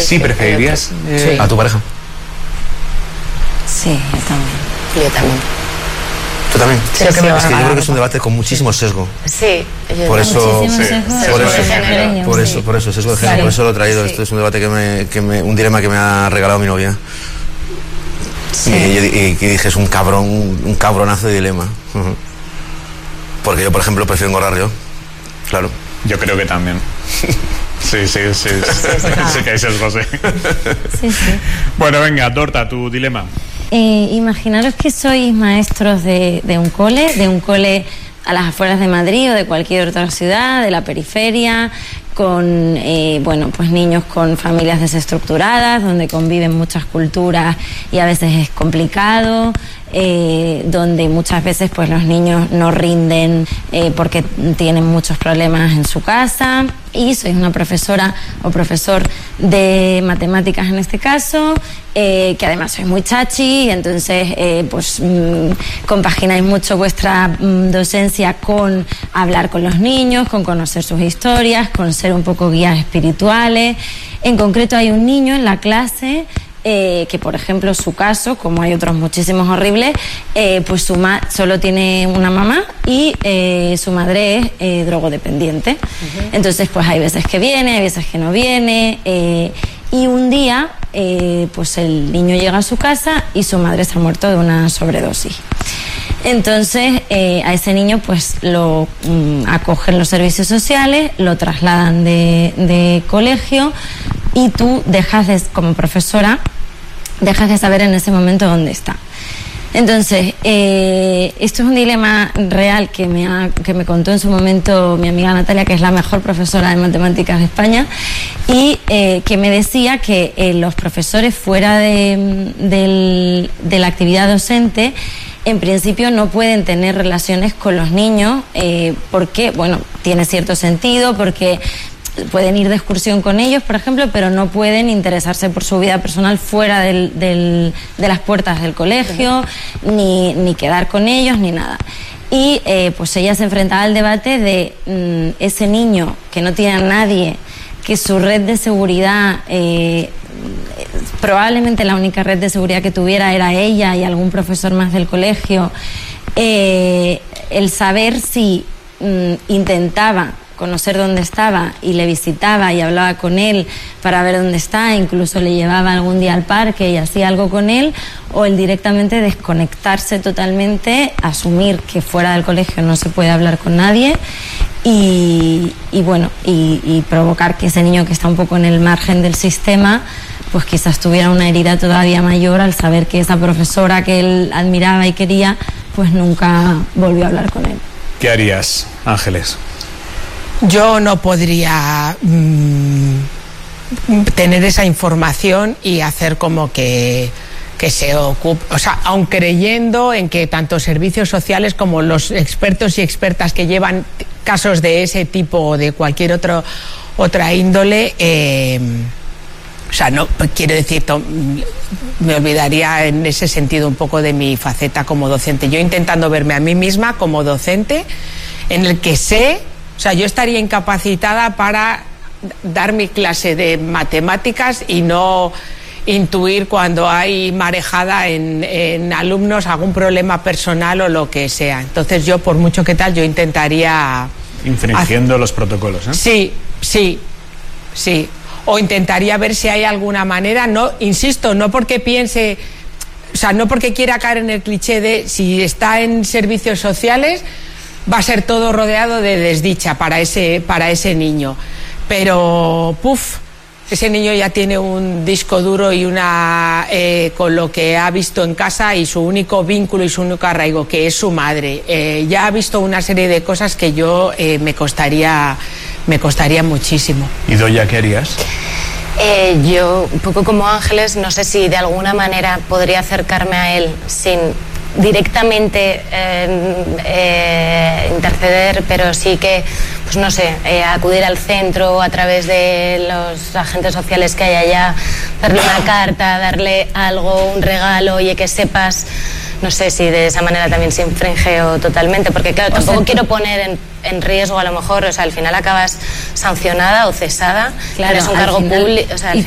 Sí, ¿preferirías a tu pareja? Sí, yo también. Yo también. ¿Tú también? Sí, Es que yo creo que es un debate con muchísimo sesgo. Sí. Por eso, Por eso, sesgo de género, por eso lo he traído. Esto es un debate un dilema que me ha regalado mi novia. Sí. Y que dije, es un cabronazo de dilema. Porque yo, por ejemplo, prefiero engordar yo. Claro. Yo creo que también. Sí, que hay sesgo, sí. Sí. Bueno, venga, Dorta, tu dilema. Imaginaros que sois maestros de un cole a las afueras de Madrid o de cualquier otra ciudad, de la periferia, con pues niños con familias desestructuradas, donde conviven muchas culturas y a veces es complicado, donde muchas veces pues los niños no rinden porque tienen muchos problemas en su casa, y sois una profesora o profesor de matemáticas en este caso, que además sois muy chachi, entonces compagináis mucho vuestra docencia con hablar con los niños, con conocer sus historias, con ser un poco guías espirituales. En concreto hay un niño en la clase que, por ejemplo, su caso, como hay otros muchísimos horribles, pues solo tiene una mamá y su madre es drogodependiente. Entonces, pues hay veces que viene, hay veces que no viene, y un día pues el niño llega a su casa y su madre se ha muerto de una sobredosis. Entonces a ese niño pues lo acogen los servicios sociales, lo trasladan de colegio, y tú como profesora dejas de saber en ese momento dónde está. Entonces, esto es un dilema real que me contó en su momento mi amiga Natalia, que es la mejor profesora de matemáticas de España, y que me decía que los profesores fuera de la actividad docente, en principio no pueden tener relaciones con los niños, porque, bueno, tiene cierto sentido, porque pueden ir de excursión con ellos, por ejemplo, pero no pueden interesarse por su vida personal fuera de las puertas del colegio, ni quedar con ellos, ni nada. Y pues ella se enfrentaba al debate de ese niño que no tiene a nadie, que su red de seguridad, probablemente la única red de seguridad que tuviera era ella y algún profesor más del colegio, el saber si intentaba conocer dónde estaba y le visitaba y hablaba con él para ver dónde está, incluso le llevaba algún día al parque y hacía algo con él, o el directamente desconectarse totalmente, asumir que fuera del colegio no se puede hablar con nadie y provocar que ese niño que está un poco en el margen del sistema pues quizás tuviera una herida todavía mayor al saber que esa profesora que él admiraba y quería pues nunca volvió a hablar con él. ¿Qué harías, Ángeles? Yo no podría tener esa información y hacer como que se ocupe, o sea, aun creyendo en que tanto servicios sociales como los expertos y expertas que llevan casos de ese tipo o de cualquier otra índole, o sea, no quiero decir, me olvidaría en ese sentido un poco de mi faceta como docente. Yo intentando verme a mí misma como docente, en el que sé, o sea, yo estaría incapacitada para dar mi clase de matemáticas y no intuir cuando hay marejada en alumnos algún problema personal o lo que sea. Entonces yo, por mucho que tal, yo intentaría... Infringiendo los protocolos, ¿eh? Sí. O intentaría ver si hay alguna manera, no, insisto, no porque piense, o sea, no porque quiera caer en el cliché de si está en servicios sociales va a ser todo rodeado de desdicha para ese niño. Pero, ese niño ya tiene un disco duro y con lo que ha visto en casa y su único vínculo y su único arraigo, que es su madre. Ya ha visto una serie de cosas que yo me costaría muchísimo. ¿Y Doya, qué harías? Yo, un poco como Ángeles, no sé si de alguna manera podría acercarme a él sin directamente interceder, pero sí que, pues no sé, acudir al centro a través de los agentes sociales que hay allá, darle una carta, darle algo, un regalo, oye, que sepas, no sé si de esa manera también se infringe o totalmente, porque claro, tampoco quiero poner en riesgo a lo mejor, o sea, al final acabas sancionada o cesada, claro, eres un cargo público, o sea,